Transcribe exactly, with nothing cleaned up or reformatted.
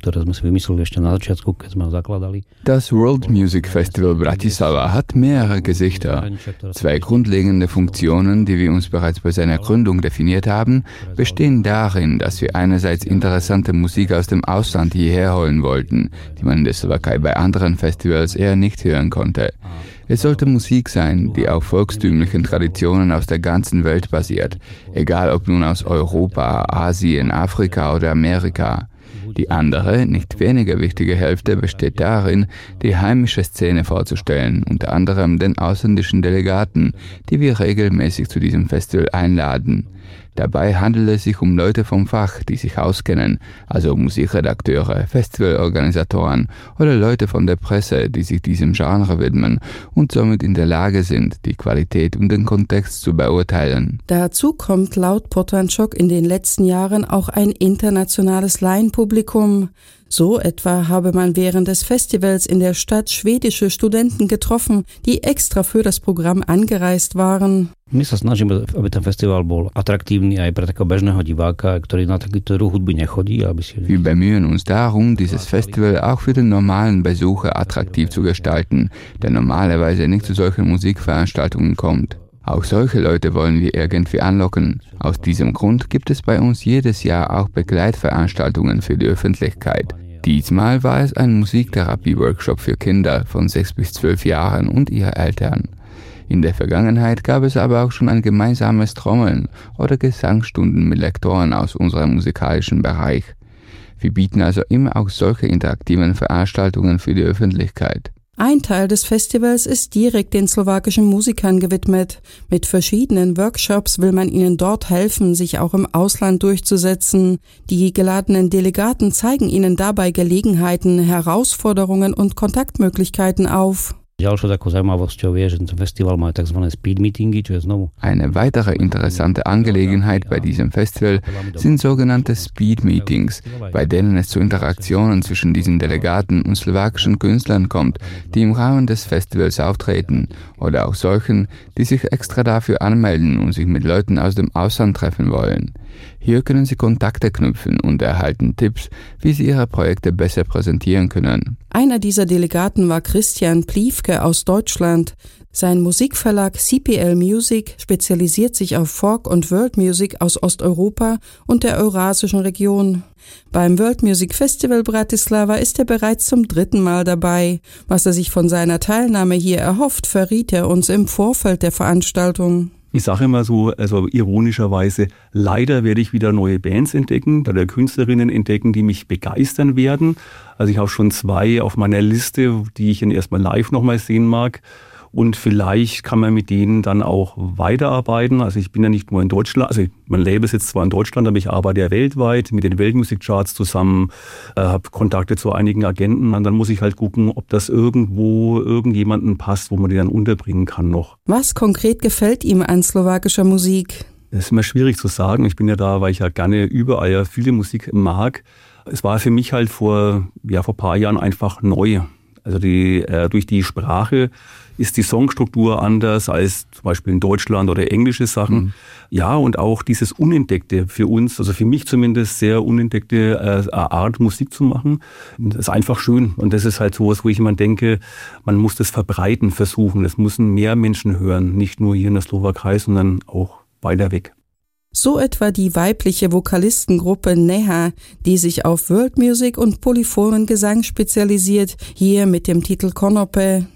ktoré sme si vymysleli ešte na začiatku, keď sme ho zakladali. Das World Music Festival Bratislava hat mehrere Gesichter. Zwei grundlegende Funktionen, die wir uns bereits bei seiner Gründung definiert haben, bestehen darin, dass wir einerseits interessante Musik aus dem Ausland hierher holen wollten, die man in der Slowakei bei anderen Festivals eher nicht hören konnte. Es sollte Musik sein, die auf volkstümlichen Traditionen aus der ganzen Welt basiert, egal ob nun aus Europa, Asien, Afrika oder Amerika. Die andere, nicht weniger wichtige Hälfte besteht darin, die heimische Szene vorzustellen, unter anderem den ausländischen Delegaten, die wir regelmäßig zu diesem Festival einladen. Dabei handelt es sich um Leute vom Fach, die sich auskennen, also Musikredakteure, Festivalorganisatoren oder Leute von der Presse, die sich diesem Genre widmen und somit in der Lage sind, die Qualität und den Kontext zu beurteilen. Dazu kommt laut Potančok in den letzten Jahren auch ein internationales Laienpublikum. So etwa habe man während des Festivals in der Stadt schwedische Studenten getroffen, die extra für das Programm angereist waren. My sa snažíme, aby ten festival bol atraktívny aj pre takého bežného diváka, ktorý na takýto druh hudby nechodí. Aby si... Wir bemühen uns darum, dieses Festival auch für den normalen Besucher attraktiv zu gestalten, der normalerweise nicht zu solchen Musikveranstaltungen kommt. Auch solche Leute wollen wir irgendwie anlocken. Aus diesem Grund gibt es bei uns jedes Jahr auch Begleitveranstaltungen für die Öffentlichkeit. Diesmal war es ein Musiktherapie-Workshop für Kinder von sechs bis zwölf Jahren und ihre Eltern. In der Vergangenheit gab es aber auch schon ein gemeinsames Trommeln oder Gesangsstunden mit Lektoren aus unserem musikalischen Bereich. Wir bieten also immer auch solche interaktiven Veranstaltungen für die Öffentlichkeit. Ein Teil des Festivals ist direkt den slowakischen Musikern gewidmet. Mit verschiedenen Workshops will man ihnen dort helfen, sich auch im Ausland durchzusetzen. Die geladenen Delegaten zeigen ihnen dabei Gelegenheiten, Herausforderungen und Kontaktmöglichkeiten auf. Ďalšou takou zaujímavosťou je, že ten festival má tzv. Speed Meetingy, čo je znovu. Eine weitere interessante Angelegenheit bei diesem Festival sind sogenannte Speed Meetings, bei denen es zu Interaktionen zwischen diesen Delegaten und slowakischen Künstlern kommt, die im Rahmen des Festivals auftreten, oder auch solchen, die sich extra dafür anmelden und sich mit Leuten aus dem Ausland treffen wollen. Hier können Sie Kontakte knüpfen und erhalten Tipps, wie Sie Ihre Projekte besser präsentieren können. Einer dieser Delegaten war Christian Pliewke aus Deutschland. Sein Musikverlag C P L Music spezialisiert sich auf Folk- und World Music aus Osteuropa und der eurasischen Region. Beim World Music Festival Bratislava ist er bereits zum dritten Mal dabei. Was er sich von seiner Teilnahme hier erhofft, verriet er uns im Vorfeld der Veranstaltung. Ich sage immer so, also ironischerweise, leider werde ich wieder neue Bands entdecken oder Künstlerinnen entdecken, die mich begeistern werden. Also ich habe schon zwei auf meiner Liste, die ich dann erstmal live nochmal sehen mag. Und vielleicht kann man mit denen dann auch weiterarbeiten. Also ich bin ja nicht nur in Deutschland, also mein Label sitzt zwar in Deutschland, aber ich arbeite ja weltweit mit den Weltmusikcharts zusammen, äh, habe Kontakte zu einigen Agenten. Und dann muss ich halt gucken, ob das irgendwo irgendjemanden passt, wo man die dann unterbringen kann noch. Was konkret gefällt ihm an slowakischer Musik? Das ist immer schwierig zu sagen. Ich bin ja da, weil ich ja gerne überall ja viele Musik mag. Es war für mich halt vor, ja, vor ein paar Jahren einfach neu. Also die, äh, durch die Sprache ist die Songstruktur anders als zum Beispiel in Deutschland oder englische Sachen. Mhm. Ja, und auch dieses Unentdeckte für uns, also für mich zumindest sehr unentdeckte äh, Art, Musik zu machen, das ist einfach schön. Und das ist halt sowas, wo ich immer denke, man muss das verbreiten versuchen. Das müssen mehr Menschen hören, nicht nur hier in der Slowakei, sondern auch weiter weg. So etwa die weibliche Vokalistengruppe Neha, die sich auf World Music und polyphonen Gesang spezialisiert, hier mit dem Titel Konope.